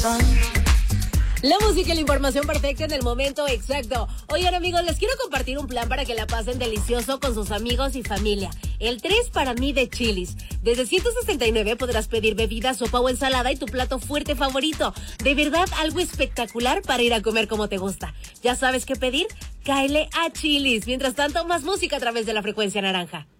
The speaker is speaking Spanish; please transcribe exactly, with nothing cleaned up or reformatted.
La música y la información perfecta en el momento exacto. Oigan, amigos, les quiero compartir un plan para que la pasen delicioso con sus amigos y familia. El tres para mí de Chili's. Desde ciento sesenta y nueve podrás pedir bebida, sopa o ensalada y tu plato fuerte favorito. De verdad, algo espectacular para ir a comer como te gusta. ¿Ya sabes qué pedir? Cáele a Chili's. Mientras tanto, más música a través de la frecuencia naranja.